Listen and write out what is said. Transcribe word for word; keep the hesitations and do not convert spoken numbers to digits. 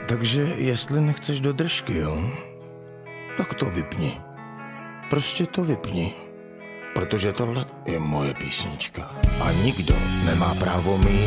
Takže jestli nechceš do držky, jo, tak to vypni. Prostě to vypni. Protože tohle je moje písnička. A nikdo nemá právo mi